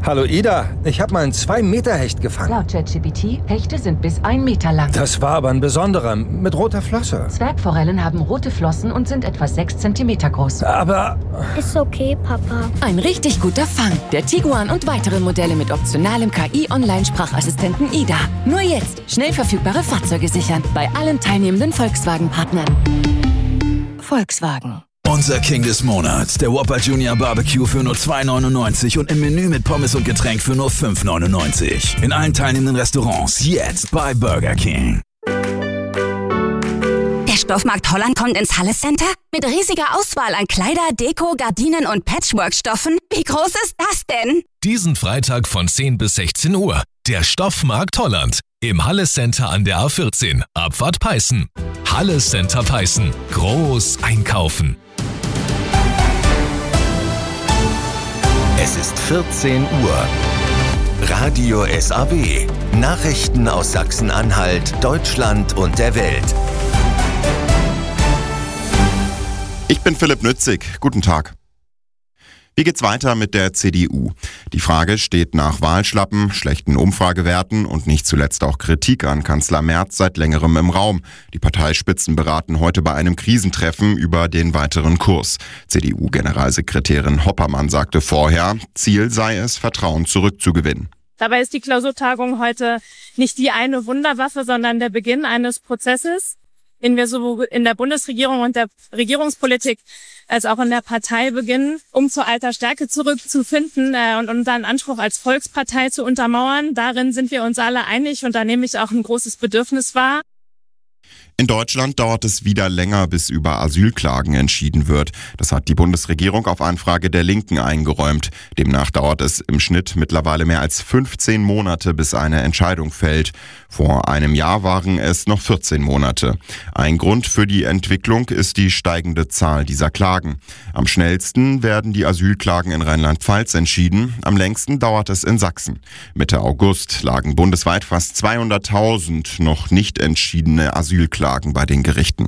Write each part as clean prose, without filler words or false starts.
Hallo Ida, ich habe mal einen 2-Meter-Hecht gefangen. Laut ChatGPT, Hechte sind bis 1 Meter lang. Das war aber ein besonderer, mit roter Flosse. Zwergforellen haben rote Flossen und sind etwa 6 Zentimeter groß. Aber... Ist okay, Papa. Ein richtig guter Fang. Der Tiguan und weitere Modelle mit optionalem KI-Online-Sprachassistenten Ida. Nur jetzt schnell verfügbare Fahrzeuge sichern. Bei allen teilnehmenden Volkswagen-Partnern. Volkswagen. Unser King des Monats, der Whopper Junior Barbecue für nur 2,99 und im Menü mit Pommes und Getränk für nur 5,99. In allen teilnehmenden Restaurants jetzt bei Burger King. Der Stoffmarkt Holland kommt ins Halle Center mit riesiger Auswahl an Kleider, Deko, Gardinen und Patchwork-Stoffen. Wie groß ist das denn? Diesen Freitag von 10 bis 16 Uhr. Der Stoffmarkt Holland. Im Halle Center an der A14. Abfahrt Peißen. Halle Center Peißen. Groß einkaufen. Es ist 14 Uhr. Radio SAW. Nachrichten aus Sachsen-Anhalt, Deutschland und der Welt. Ich bin Philipp Nützig. Guten Tag. Wie geht's weiter mit der CDU? Die Frage steht nach Wahlschlappen, schlechten Umfragewerten und nicht zuletzt auch Kritik an Kanzler Merz seit längerem im Raum. Die Parteispitzen beraten heute bei einem Krisentreffen über den weiteren Kurs. CDU-Generalsekretärin Hoppermann sagte vorher, Ziel sei es, Vertrauen zurückzugewinnen. Dabei ist die Klausurtagung heute nicht die eine Wunderwaffe, sondern der Beginn eines Prozesses, den wir sowohl in der Bundesregierung und der Regierungspolitik als auch in der Partei beginnen, um zur alter Stärke zurückzufinden und unseren Anspruch als Volkspartei zu untermauern. Darin sind wir uns alle einig und da nehme ich auch ein großes Bedürfnis wahr. In Deutschland dauert es wieder länger, bis über Asylklagen entschieden wird. Das hat die Bundesregierung auf Anfrage der Linken eingeräumt. Demnach dauert es im Schnitt mittlerweile mehr als 15 Monate, bis eine Entscheidung fällt. Vor einem Jahr waren es noch 14 Monate. Ein Grund für die Entwicklung ist die steigende Zahl dieser Klagen. Am schnellsten werden die Asylklagen in Rheinland-Pfalz entschieden. Am längsten dauert es in Sachsen. Mitte August lagen bundesweit fast 200.000 noch nicht entschiedene Asylklagen bei den Gerichten.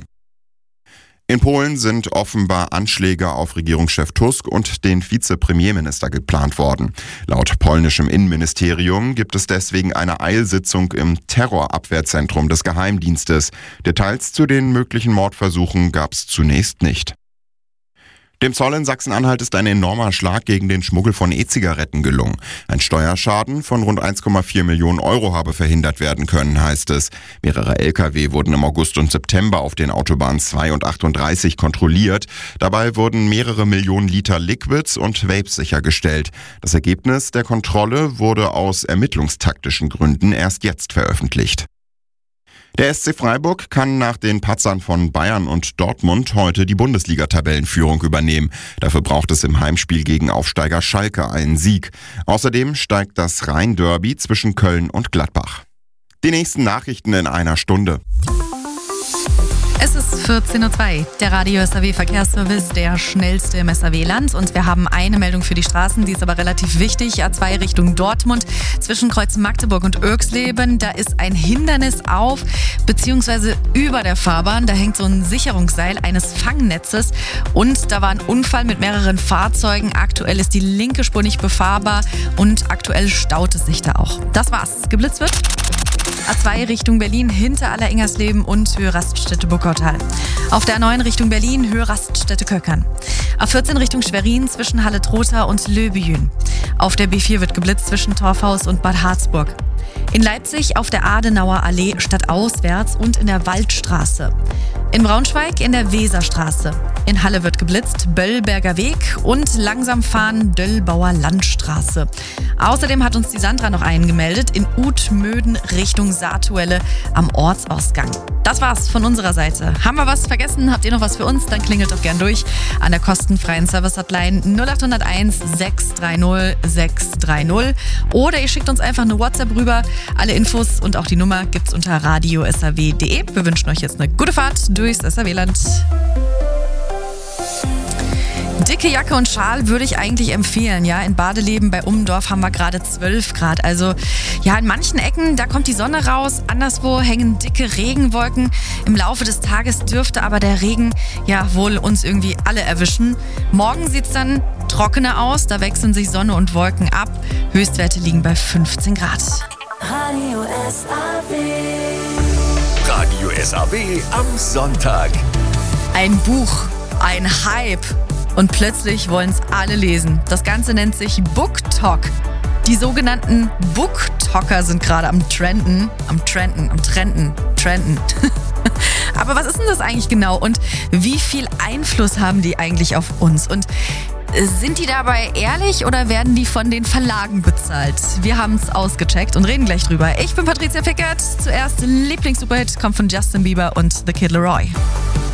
In Polen sind offenbar Anschläge auf Regierungschef Tusk und den Vizepremierminister geplant worden. Laut polnischem Innenministerium gibt es deswegen eine Eilsitzung im Terrorabwehrzentrum des Geheimdienstes. Details zu den möglichen Mordversuchen gab es zunächst nicht. Dem Zoll in Sachsen-Anhalt ist ein enormer Schlag gegen den Schmuggel von E-Zigaretten gelungen. Ein Steuerschaden von rund 1,4 Millionen Euro habe verhindert werden können, heißt es. Mehrere Lkw wurden im August und September auf den Autobahnen 2 und 38 kontrolliert. Dabei wurden mehrere Millionen Liter Liquids und Vapes sichergestellt. Das Ergebnis der Kontrolle wurde aus ermittlungstaktischen Gründen erst jetzt veröffentlicht. Der SC Freiburg kann nach den Patzern von Bayern und Dortmund heute die Bundesliga-Tabellenführung übernehmen. Dafür braucht es im Heimspiel gegen Aufsteiger Schalke einen Sieg. Außerdem steigt das Rhein-Derby zwischen Köln und Gladbach. Die nächsten Nachrichten in einer Stunde. Es ist 14.02 Uhr. Der Radio SAW Verkehrsservice, der schnellste im SAW-Land. Und wir haben eine Meldung für die Straßen, die ist aber relativ wichtig. A2 Richtung Dortmund zwischen Kreuz Magdeburg und Irxleben. Da ist ein Hindernis auf bzw. über der Fahrbahn. Da hängt so ein Sicherungsseil eines Fangnetzes. Und da war ein Unfall mit mehreren Fahrzeugen. Aktuell ist die linke Spur nicht befahrbar und aktuell staut es sich da auch. Das war's. Geblitzt wird. A2 Richtung Berlin hinter Alleringhersleben und Höhe Raststätte Buckautal. Auf der A9 Richtung Berlin Höhe Raststätte Köckern. A14 Richtung Schwerin zwischen Halle-Trotha und Löbejün. Auf der B4 wird geblitzt zwischen Torfhaus und Bad Harzburg. In Leipzig auf der Adenauer Allee stadtauswärts und in der Waldstraße. In Braunschweig in der Weserstraße. In Halle wird geblitzt, Böllberger Weg und langsam fahren Döllbauer Landstraße. Außerdem hat uns die Sandra noch eingemeldet in Utmöden Richtung Saartuelle am Ortsausgang. Das war's von unserer Seite. Haben wir was vergessen? Habt ihr noch was für uns? Dann klingelt doch gern durch an der kostenfreien Service-Hotline 0801 630 630 oder ihr schickt uns einfach eine WhatsApp rüber. Alle Infos und auch die Nummer gibt's unter radiosaw.de. Wir wünschen euch jetzt eine gute Fahrt durchs SAW-Land. Dicke Jacke und Schal würde ich eigentlich empfehlen. Ja, in Badeleben bei Ummendorf haben wir gerade 12 Grad. Also ja, in manchen Ecken, da kommt die Sonne raus. Anderswo hängen dicke Regenwolken. Im Laufe des Tages dürfte aber der Regen ja wohl uns irgendwie alle erwischen. Morgen sieht's dann trockener aus, da wechseln sich Sonne und Wolken ab. Höchstwerte liegen bei 15 Grad. Radio SAW. Radio SAW am Sonntag. Ein Buch, ein Hype und plötzlich wollen es alle lesen. Das Ganze nennt sich BookTok. Die sogenannten BookToker sind gerade am Trenden. Aber was ist denn das eigentlich genau und wie viel Einfluss haben die eigentlich auf uns? Und sind die dabei ehrlich oder werden die von den Verlagen bezahlt? Wir haben es ausgecheckt und reden gleich drüber. Ich bin Patricia Fickert. Zuerst Lieblings-Superhit kommt von Justin Bieber und The Kid Laroi.